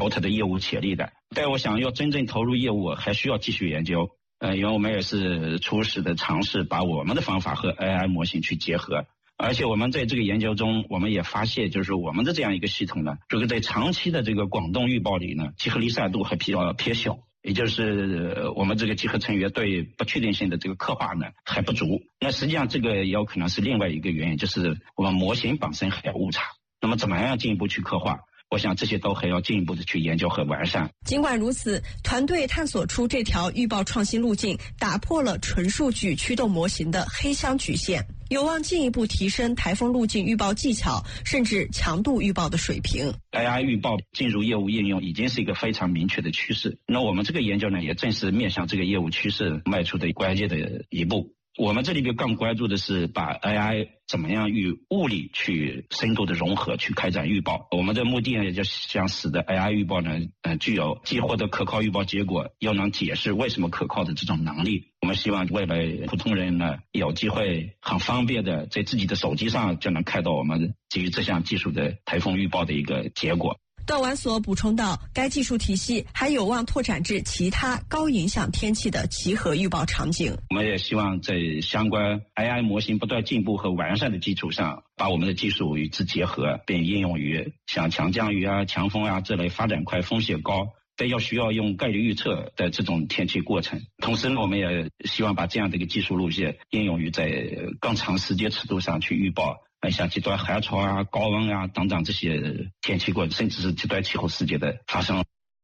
有它的业务潜力的。但我想要真正投入业务，还需要继续研究。因为我们也是初始的尝试把我们的方法和 AI 模型去结合。而且我们在这个研究中，我们也发现，就是我们的这样一个系统呢，这个在长期的这个广动预报里呢，集合离散度还比较偏小，也就是我们这个集合成员对不确定性的这个刻画呢还不足。那实际上这个也有可能是另外一个原因，就是我们模型本身还有误差。那么怎么样进一步去刻画？我想这些都还要进一步的去研究和完善。 尽管如此，团队探索出这条预报创新路径，打破了纯数据驱动模型的黑箱局限，有望进一步提升台风路径预报技巧，甚至强度预报的水平。 AI 预报进入业务应用已经是一个非常明确的趋势。那我们这个研究呢，也正是面向这个业务趋势迈出的关键的一步。我们这里边更关注的是把 AI 怎么样与物理去深度的融合，去开展预报。我们的目的呢，也就想使得 AI 预报呢，具有既获得可靠预报结果，又能解释为什么可靠的这种能力。我们希望未来普通人呢，有机会很方便的在自己的手机上就能看到我们基于这项技术的台风预报的一个结果。 段完所补充道，该技术体系还有望拓展至其他高影响天气的集合预报场景。 我们也希望在相关 AI 模型不断进步和完善的基础上，把我们的技术与之结合，并应用于像强降雨啊、强风啊这类发展快、风险高但要需要用概率预测的这种天气过程。同时呢，我们也希望把这样的一个技术路线应用于在更长时间尺度上去预报像极端寒潮啊、高温啊等等这些天气过程，甚至是极端气候事件的发生。